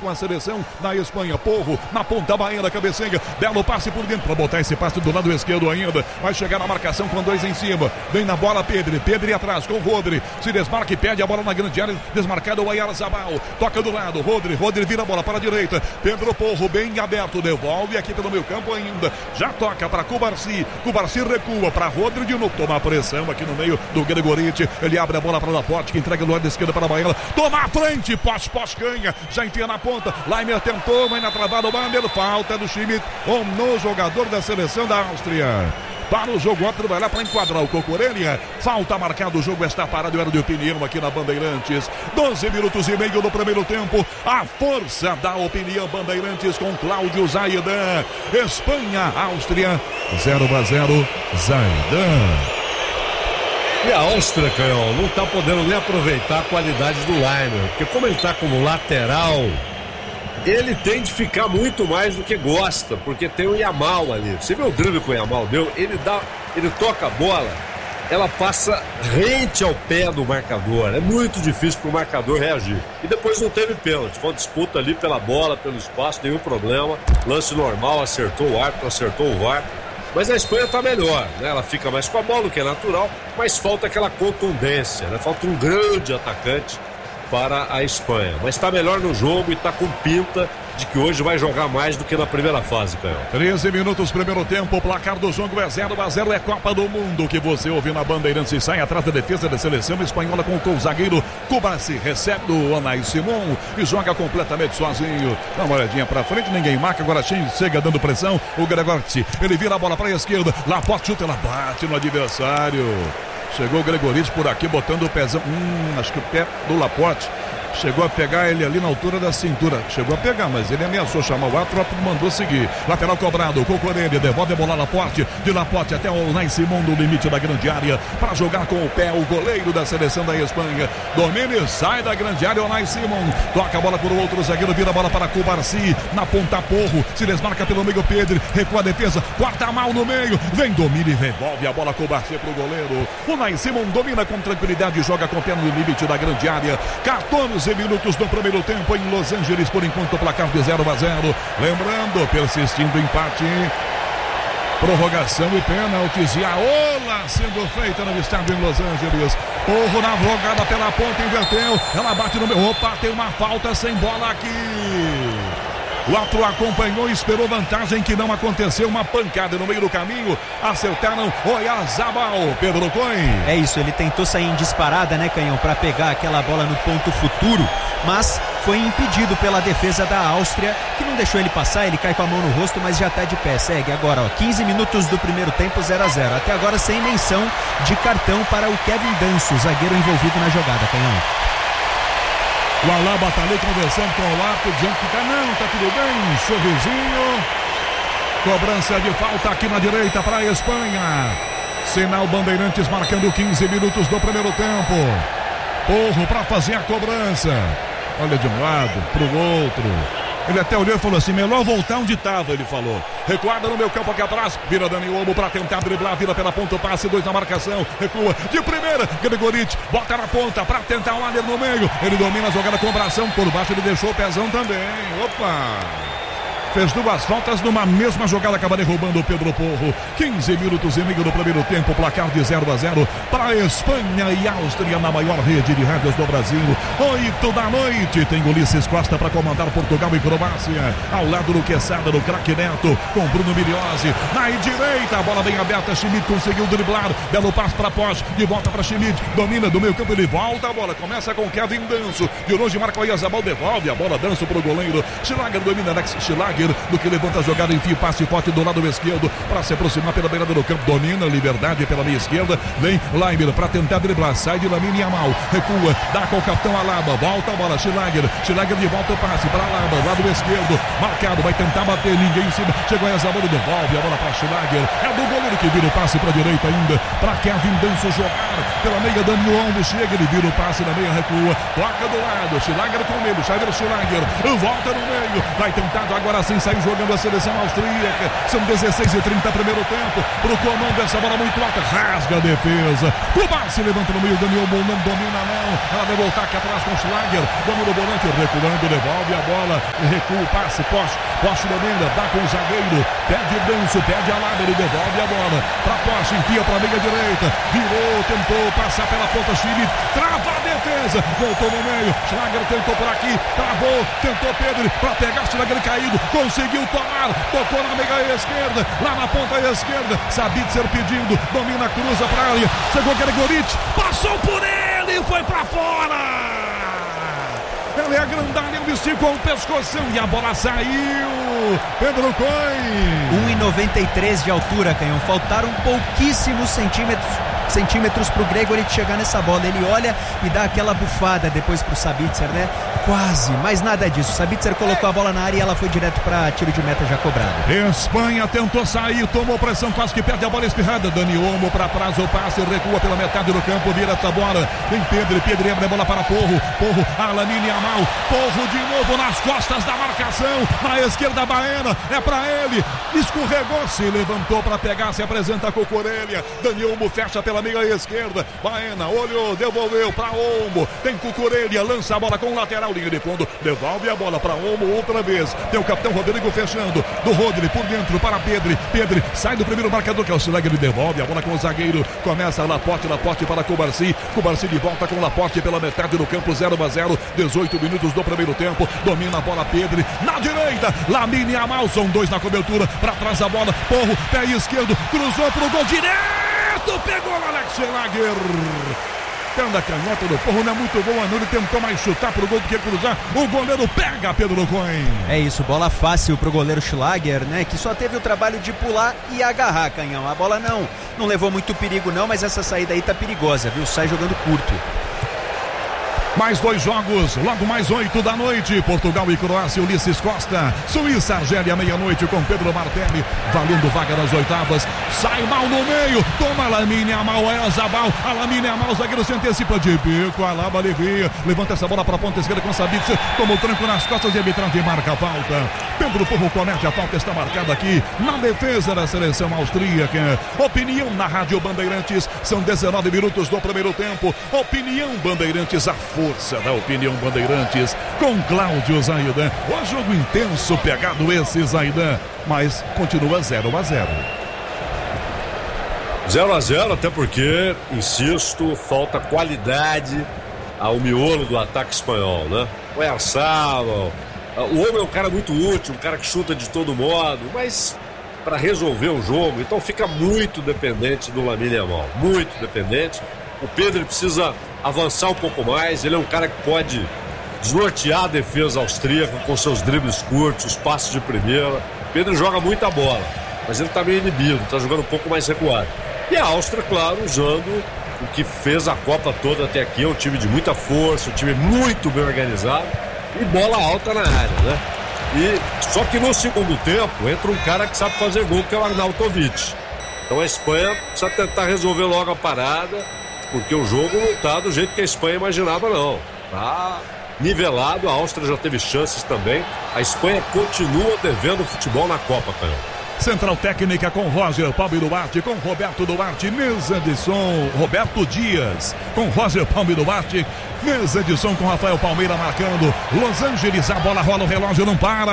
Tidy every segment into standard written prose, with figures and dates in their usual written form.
com a seleção da Espanha. Porro na ponta baiana, cabeceia, belo passe por dentro para botar esse passe do lado esquerdo ainda. Vai chegar na marcação com 2 em cima. Vem na bola Pedri atrás com Rodri. Se desmarca e pede a bola na grande área. Desmarcado o Oyarzabal. Toca do lado, Rodri vira a bola para a direita. Pedro Porro bem aberto, devolve aqui pelo meio campo ainda. Já toca para Cubarsí recua para Rodri de novo. Toma a pressão aqui no meio do Gregoriti. Ele abre a bola para Laporte, que entrega do lado esquerdo para a Baiana. Toma a frente, Posch ganha. Já entia na ponta. Laimer tentou, vai na travada o Bander. Falta do Schmidt, no jogador da seleção da Áustria. Para o jogo, outro vai lá para enquadrar o Cocorelha. Falta marcado, o jogo está parado. Era de opinião aqui na Bandeirantes. 12 minutos e meio do primeiro tempo. A força da opinião Bandeirantes com Cláudio Zaidan. Espanha, Áustria, 0-0, Zaidan. E a Áustria, Canhão, não está podendo nem aproveitar a qualidade do Laimer. Porque como ele está como lateral, ele tem de ficar muito mais do que gosta, porque tem o Yamal ali. Você vê o drible que o Yamal deu? Ele toca a bola, ela passa rente ao pé do marcador. É muito difícil para o marcador reagir. E depois não teve pênalti. Foi uma disputa ali pela bola, pelo espaço, nenhum problema. Lance normal, acertou o árbitro, acertou o VAR. Mas a Espanha está melhor, né? Ela fica mais com a bola, o que é natural, mas falta aquela contundência, né? Falta um grande atacante para a Espanha, mas está melhor no jogo e está com pinta de que hoje vai jogar mais do que na primeira fase, Caio. 13 minutos, primeiro tempo, o placar do jogo é 0-0, é Copa do Mundo que você ouve na Bandeirantes e sai atrás da defesa da seleção espanhola com o zagueiro Cubarsí, recebe do Unai Simon e joga completamente sozinho. Dá uma olhadinha pra frente, ninguém marca, agora chega dando pressão, o Gregoriti, ele vira a bola pra esquerda, Laporte chuta, ela bate no adversário. Chegou o Gregoriti por aqui, botando o pezão. Acho que o pé do Laporte chegou a pegar ele ali na altura da cintura. Chegou a pegar, mas ele ameaçou chamar o árbitro, mandou seguir. Lateral cobrado, o Cocorelha devolve a bola a Laporte. De Laporte até o Unai Simon no limite da grande área. Para jogar com o pé, o goleiro da seleção da Espanha. Domine, sai da grande área, o Unai Simon. Toca a bola por outro zagueiro, vira a bola para Cubarsí. Na ponta, Porro. Se desmarca pelo meio, Pedri. Recua a defesa, corta mal no meio. Vem Domine e revolve a bola Cubarsí pro goleiro. O Unai Simon domina com tranquilidade e joga com o pé no limite da grande área. 14 minutos do primeiro tempo em Los Angeles, por enquanto o placar de 0-0. Lembrando, persistindo o empate, prorrogação e pênaltis. E a ola sendo feita no estádio em Los Angeles. Porro na jogada pela ponta, inverteu. Ela bate no meio. Opa, tem uma falta sem bola aqui. O outro acompanhou e esperou vantagem, que não aconteceu. Uma pancada no meio do caminho. Acertaram Oyarzabal. Pedro Coin. É isso, ele tentou sair em disparada, né, Canhão, para pegar aquela bola no ponto futuro, mas foi impedido pela defesa da Áustria, que não deixou ele passar. Ele cai com a mão no rosto, mas já está de pé. Segue agora, 15 minutos do primeiro tempo, 0-0. Até agora sem menção de cartão para o Kevin Danso, zagueiro envolvido na jogada, Canhão. O Alaba tá ali conversando com o árbitro, dizendo que tá tudo bem, sorrisinho. Cobrança de falta aqui na direita para a Espanha. Sinal Bandeirantes marcando 15 minutos do primeiro tempo. Porro para fazer a cobrança. Olha de um lado, pro outro. Ele até olhou e falou assim, melhor voltar onde estava, ele falou. Recuada no meu campo aqui atrás, vira Dani Olmo para tentar driblar, vira pela ponta, passe, 2 na marcação, recua de primeira, Gregoriti, bota na ponta para tentar um Aller no meio, ele domina a jogada com o bração, por baixo ele deixou o pezão também, opa! Fez 2 faltas numa mesma jogada, acaba derrubando o Pedro Porro. 15 minutos e meio do primeiro tempo, placar de 0-0 para Espanha e Áustria na maior rede de rádios do Brasil. 8 da noite, tem Ulisses Costa para comandar Portugal e Croácia. Ao lado do Quesada, do craque Neto, com Bruno Miliose. Na direita, a bola bem aberta, Schmidt conseguiu driblar. Belo passo para Posch, de volta para Schmidt. Domina do meio campo, ele volta a bola. Começa com Kevin Danso. De longe marca o Oyarzabal, devolve a bola, Danso para o goleiro. Schlager domina, Alex Schlager. Do que levanta a jogada, enfia passe forte do lado esquerdo para se aproximar pela beirada do campo, domina, liberdade pela meia esquerda, vem Laimer para tentar driblar, sai de Lamine Yamal, recua, dá com o capitão Alaba, volta a bola, Schlager de volta o passe para Alaba, lado esquerdo, marcado, vai tentar bater, ninguém em cima, chegou a Zabalo, devolve a bola para Schlager, é do goleiro que vira o passe para a direita ainda, para Kevin Danso jogar, pela meia Dani Olmo, chega, ele vira o passe na meia, recua, toca do lado, Schlager com medo, Schlager, volta no meio, vai tentado agora sim assim sai jogando a seleção austríaca. São 16:30 primeiro tempo. Pro comando, essa bola muito alta, rasga a defesa. Kubar se levanta no meio, Daniel não domina não. Ela vai voltar aqui atrás com o Schlager. Domina o volante, recuando, devolve a bola. Recua o passe, Poste domina, dá com o zagueiro. Pede Danço, pede a Lábia, ele devolve a bola. Pra Poste, enfia pra meia direita. Virou, tentou passar pela ponta Schmidt. Trava a defesa. Voltou no meio. Schlager tentou por aqui. Travou, tentou Pedro pra pegar. Schlager caído. Conseguiu tomar. Tocou na meia esquerda. Lá na ponta esquerda. Sabitzer pedindo. Domina, cruza pra área. Chegou Gregorich. Passou por ele e foi pra fora. Ela é a grandalha, ele esticou um pescoção e a bola saiu. Pedro Coin. 1,93 de altura, Canhão. Faltaram pouquíssimos centímetros pro Gregorich chegar nessa bola. Ele olha e dá aquela bufada depois pro Sabitzer, né? Quase, mas nada disso. Sabitzer colocou a bola na área e ela foi direto para tiro de meta já cobrado. Espanha tentou sair, tomou pressão, quase que perde a bola espirrada. Dani Olmo para trás, o passe, recua pela metade do campo, vira essa bola. Vem Pedro abre a bola para Porro, Alamine Yamal, Porro de novo nas costas da marcação, na esquerda Baena, é para ele, escorregou, se levantou para pegar, se apresenta com Cucurella. Dani Olmo fecha pela meia esquerda, Baena olhou, devolveu para Olmo, tem Cucurella, lança a bola com o lateral, linha de fundo, devolve a bola para Olmo outra vez, tem o capitão Rodrigo fechando, do Rodri por dentro para Pedro sai do primeiro marcador que é o Schlager, ele devolve a bola com o zagueiro, começa Laporte para Cubarsi de volta com Laporte pela metade do campo, 0-0, 18 minutos do primeiro tempo, domina a bola Pedro, na direita, Lamine Yamal, são dois na cobertura, para trás a bola, Porro, pé esquerdo, cruzou pro gol direto, pegou o Alex Schlager. Tendo a canhota do Porro, não é muito boa não, ele tentou mais chutar pro gol do que cruzar, o goleiro pega Pedro Coin. É isso, bola fácil pro goleiro Schlager, né, que só teve o trabalho de pular e agarrar, Canhão. A bola não levou muito perigo não, mas essa saída aí tá perigosa, viu, sai jogando curto. Mais dois jogos, logo mais 8 da noite, Portugal e Croácia, Ulisses Costa, Suíça, Argélia, meia-noite com Pedro Martelli, valendo vaga nas oitavas, sai mal no meio, toma Lamine Yamal, Zabal, a Lamine Yamal, o zagueiro se antecipa de bico, Alaba alivia, levanta essa bola para a ponta esquerda com Sabitzer, toma o tranco nas costas e a arbitragem marca a falta. Pedro Porro comete a falta, está marcada aqui na defesa da seleção austríaca. Opinião na Rádio Bandeirantes, são 19 minutos do primeiro tempo, Opinião Bandeirantes, a força da Opinião Bandeirantes com Cláudio Zaidan. O jogo intenso, pegado esse Zaidan, mas continua 0-0. 0-0, até porque, insisto, falta qualidade ao miolo do ataque espanhol, né? O Oyarzabal, o homem é um cara muito útil, um cara que chuta de todo modo, mas para resolver o jogo, então fica muito dependente do Lamine Yamal, muito dependente. O Pedro precisa avançar um pouco mais, ele é um cara que pode desnortear a defesa austríaca com seus dribles curtos, os passos de primeira. Pedro joga muita bola, mas ele está meio inibido, está jogando um pouco mais recuado. E a Áustria, claro, usando o que fez a Copa toda até aqui, é um time de muita força, um time muito bem organizado e bola alta na área, né? E só que no segundo tempo entra um cara que sabe fazer gol, que é o Arnautovic. Então a Espanha precisa tentar resolver logo a parada, porque o jogo não está do jeito que a Espanha imaginava, não. Está nivelado, a Áustria já teve chances também. A Espanha continua devendo futebol na Copa, Canhão. Central técnica com Roger Palme Duarte, com Roberto Duarte, mesa de som, Roberto Dias, com Roger Palme Duarte, mesa de som com Rafael Palmeira marcando. Los Angeles, a bola rola, o relógio não para.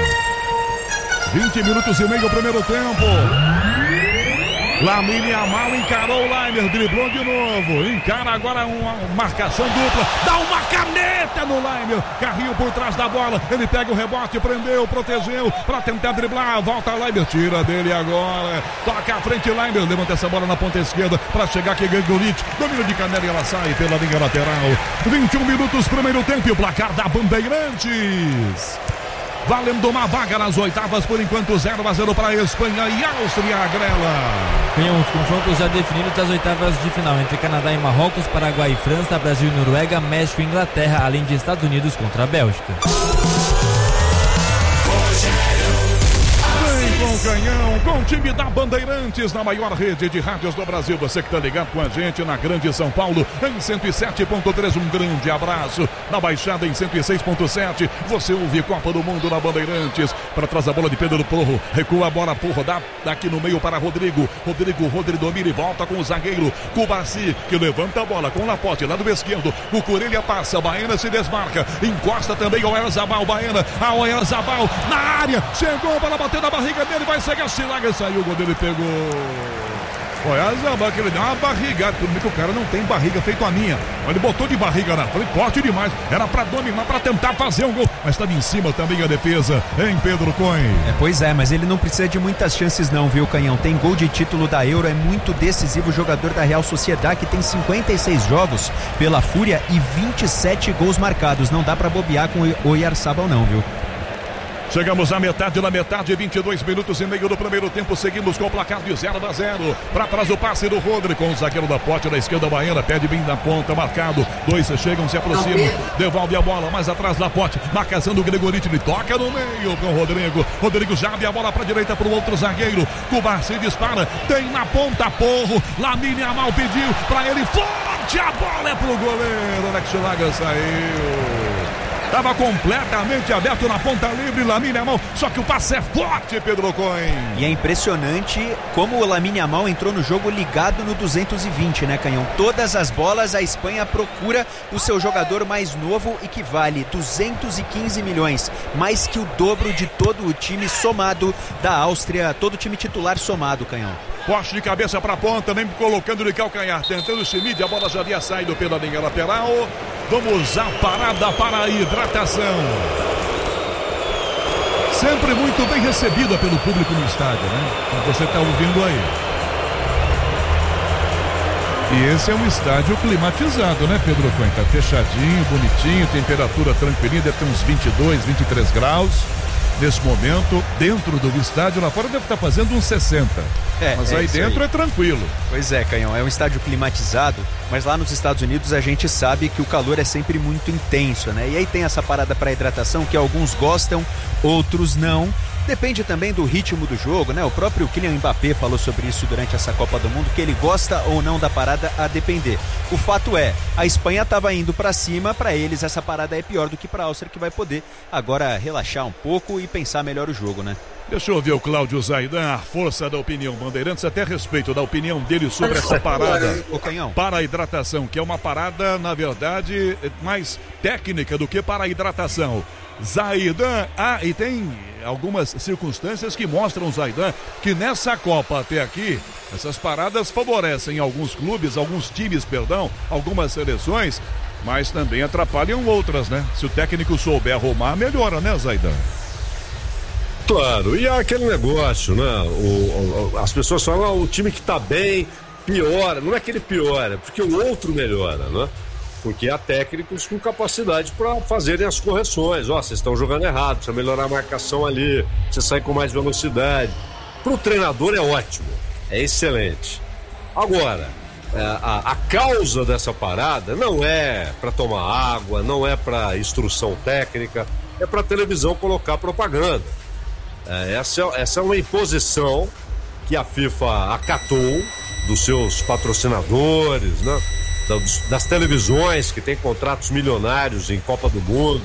20 minutos e meio, primeiro tempo. Lamine Yamal encarou o Laimer, driblou de novo, encara agora uma marcação dupla, dá uma caneta no Laimer, Carrinho por trás da bola, ele pega o rebote, prendeu, protegeu, para tentar driblar, volta Laimer, tira dele agora, toca à frente Laimer, levanta essa bola na ponta esquerda, para chegar aqui Gregorich, domínio de canela e ela sai pela linha lateral. 21 minutos, primeiro tempo e o placar da Bandeirantes. Valendo uma vaga nas oitavas, por enquanto 0-0 para a Espanha e Áustria, Grela. Tem uns confrontos já definidos das oitavas de final entre Canadá e Marrocos, Paraguai e França, Brasil e Noruega, México e Inglaterra, além de Estados Unidos contra a Bélgica. Vem com Canhão, com o time da Bandeirantes, na maior rede de rádios do Brasil. Você que está ligado com a gente na Grande São Paulo, em 107.3, um grande abraço. Na Baixada, em 106.7, você ouve Copa do Mundo na Bandeirantes. Para trás a bola de Pedro Porro, recua a bola Porro, dá daqui no meio para Rodrigo. Rodrigo domina e volta com o zagueiro Cubarci, que levanta a bola com o Lapote, lá do esquerdo. O Corelha passa, Baena se desmarca, encosta também o Oyarzabal, Baena, a Oyarzabal na área, chegou para bater na barriga dele, vai chegar, Chilaga, saiu, o goleiro pegou. Oyarzabal, que ele deu uma barrigada, tudo bem que o cara não tem barriga feito a minha, mas ele botou de barriga na frente, forte demais, era para dominar, para tentar fazer um gol, mas estava em cima também a defesa, hein, Pedro Cohen? Pois é, mas ele não precisa de muitas chances não, viu, Canhão? Tem gol de título da Euro, é muito decisivo, o jogador da Real Sociedad, que tem 56 jogos pela Fúria e 27 gols marcados, não dá para bobear com o Oyarzabal não, viu? Chegamos à metade, 22 minutos e meio do primeiro tempo, seguimos com o placar de 0-0. Para trás o passe do Rodrigo, com o zagueiro da Pote da esquerda, Baena, pede bem na ponta, marcado. Dois chegam, se aproximam, devolve a bola, mais atrás da Pote, marcação do Gregoriti, ele toca no meio com o Rodrigo. Rodrigo já abre a bola para a direita para o outro zagueiro. Cubarci dispara, tem na ponta Porro, Lamine Yamal pediu para ele, forte, a bola é pro goleiro. Alex Chilaga saiu. Estava completamente aberto na ponta livre, Lamine Yamal, só que o passe é forte, Pedro Cohen. E é impressionante como o Lamine Yamal entrou no jogo ligado no 220, né, Canhão? Todas as bolas, a Espanha procura o seu jogador mais novo e que vale 215 milhões, mais que o dobro de todo o time somado da Áustria, todo o time titular somado, Canhão. Poste de cabeça para a ponta, nem colocando de calcanhar, tentando se medir, a bola já havia saído pela linha lateral. Vamos à parada para a hidratação. Sempre muito bem recebida pelo público no estádio, né? Como você está ouvindo aí. E esse é um estádio climatizado, né, Pedro Cohen? Tá fechadinho, bonitinho, temperatura tranquilinha, deve ter uns 22, 23 graus. Nesse momento, dentro do estádio, lá fora deve estar fazendo uns 60. Mas aí dentro é tranquilo. Pois é, Canhão, é um estádio climatizado, mas lá nos Estados Unidos a gente sabe que o calor é sempre muito intenso, né? E aí tem essa parada para hidratação que alguns gostam, outros não. Depende também do ritmo do jogo, né? O próprio Kylian Mbappé falou sobre isso durante essa Copa do Mundo, que ele gosta ou não da parada a depender. O fato é, a Espanha estava indo para cima, para eles essa parada é pior do que para a Áustria, que vai poder agora relaxar um pouco e pensar melhor o jogo, né? Deixa eu ouvir o Cláudio Zaidan, a força da opinião Bandeirantes, até a respeito da opinião dele sobre essa parada para a hidratação, que é uma parada, na verdade, mais técnica do que para a hidratação. Zaidan, e tem algumas circunstâncias que mostram, Zaidan, que nessa Copa até aqui, essas paradas favorecem alguns clubes, alguns times, algumas seleções, mas também atrapalham outras, né? Se o técnico souber arrumar, melhora, né, Zaidan? Claro, e é aquele negócio, né? As pessoas falam, o time que tá bem piora. Não é que ele piora, porque o outro melhora, né? Porque há técnicos com capacidade para fazerem as correções. Vocês estão jogando errado, precisa melhorar a marcação ali, você sai com mais velocidade. Para o treinador é ótimo, é excelente. Agora, a causa dessa parada não é para tomar água, não é para instrução técnica, é para a televisão colocar propaganda. Essa é uma imposição que a FIFA acatou dos seus patrocinadores, né? Das televisões que têm contratos milionários em Copa do Mundo.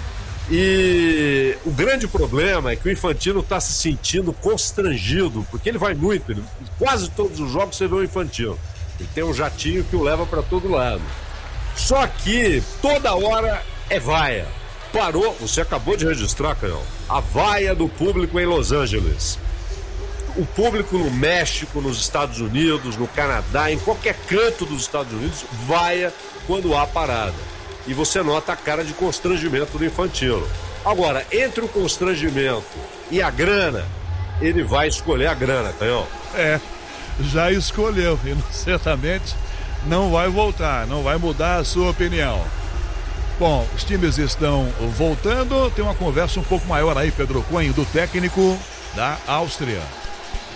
E o grande problema é que o Infantino está se sentindo constrangido, porque ele vai muito, quase todos os jogos você vê o Infantino. Ele tem um jatinho que o leva para todo lado. Só que toda hora é vaia. Parou, você acabou de registrar, Canhão, a vaia do público em Los Angeles. O público no México, nos Estados Unidos, no Canadá, em qualquer canto dos Estados Unidos, vaia quando há parada. E você nota a cara de constrangimento do Infantino. Agora, entre o constrangimento e a grana, ele vai escolher a grana, Canhão. Já escolheu e certamente não vai voltar, não vai mudar a sua opinião. Bom, os times estão voltando, tem uma conversa um pouco maior aí, Pedro Cohen, do técnico da Áustria.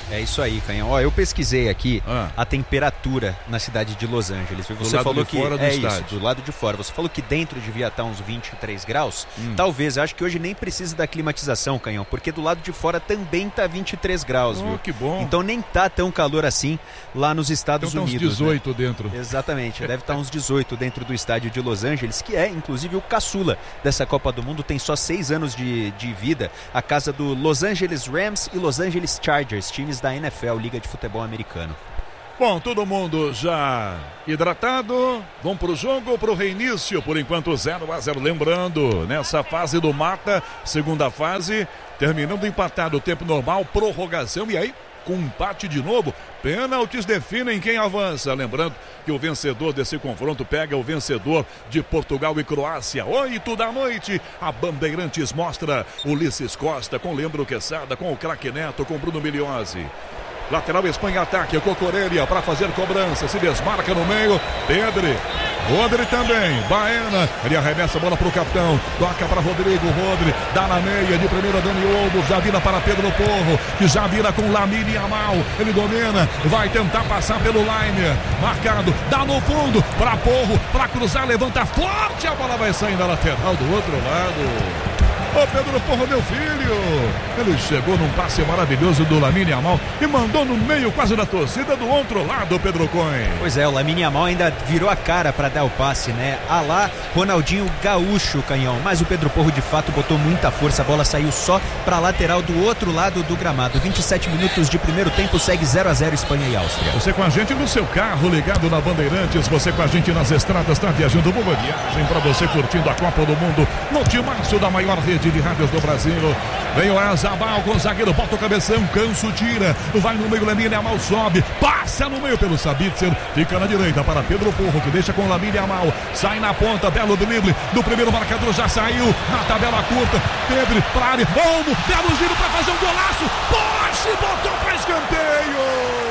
É isso aí, Canhão. Ó, eu pesquisei aqui a temperatura na cidade de Los Angeles. Você falou que é isso, do lado de fora. Você falou que dentro devia estar uns 23 graus. Talvez, eu acho que hoje nem precisa da climatização, Canhão, porque do lado de fora também tá 23 graus, viu? Que bom. Então nem tá tão calor assim lá nos Estados Unidos. Uns 18 dentro. Exatamente, deve estar uns 18 dentro do estádio de Los Angeles, que é inclusive o caçula dessa Copa do Mundo, tem só 6 anos de vida. A casa do Los Angeles Rams e Los Angeles Chargers, times da NFL, Liga de Futebol Americano. Bom, todo mundo já hidratado, vamos pro jogo, pro reinício, por enquanto 0-0, lembrando, nessa fase do mata, segunda fase, terminando empatado o tempo normal, prorrogação, e aí, com empate de novo, pênaltis definem quem avança, lembrando que o vencedor desse confronto pega o vencedor de Portugal e Croácia, 8 da noite, a Bandeirantes mostra Ulisses Costa, com Leandro Quesada, com o craque Neto, com Bruno Migliozzi. Lateral Espanha, ataque, Cocorelha para fazer cobrança, se desmarca no meio, Pedri, Rodri também, Baena, ele arremessa a bola para o capitão, toca para Rodrigo, Rodri, dá na meia, de primeira Dani Olmo, já vira para Pedro Porro, que já vira com Lamine Yamal, ele domina, vai tentar passar pelo Liner, marcado, dá no fundo, para Porro, para cruzar, levanta forte, a bola vai sair da lateral do outro lado. Ô Pedro Porro, meu filho, ele chegou num passe maravilhoso do Lamine Yamal e mandou no meio quase da torcida do outro lado, Pedro Cohen. Pois é, o Lamine Yamal ainda virou a cara para dar o passe, né? A lá Ronaldinho Gaúcho, Canhão, mas o Pedro Porro de fato botou muita força, a bola saiu só para a lateral do outro lado do gramado. 27 minutos de primeiro tempo, segue 0-0 Espanha e Áustria. Você com a gente no seu carro, ligado na Bandeirantes, você com a gente nas estradas, tá viajando, boa viagem para você curtindo a Copa do Mundo no timaço da maior rede de rádios do Brasil. Vem o Azabal com o zagueiro, bota o cabeção, Canso tira, vai no meio, Lamine Yamal sobe, passa no meio pelo Sabitzer, fica na direita para Pedro Porro, que deixa com o Lamine Yamal, sai na ponta, belo drible do primeiro marcador, já saiu na tabela curta, Pedro pra área, Olmo, belo giro para fazer um golaço, Porsche botou para escanteio.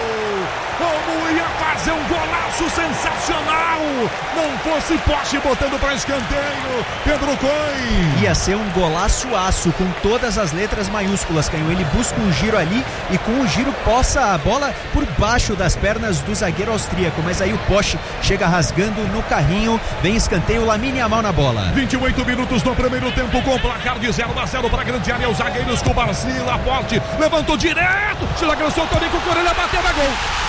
Como ia fazer um golaço sensacional, não fosse Porsche botando para escanteio, Pedro Cohen. Ia ser um golaço-aço com todas as letras maiúsculas, Canhão. Ele busca um giro ali e com o giro poça a bola por baixo das pernas do zagueiro austríaco, mas aí o Porsche chega rasgando no carrinho, vem escanteio, Lamine Yamal na bola. 28 minutos no primeiro tempo com placar de 0-0 para a grande área, os zagueiros com Barci, Laporte, levantou direto, Chila Gransou, Tonico Corelha bateu, vai gol.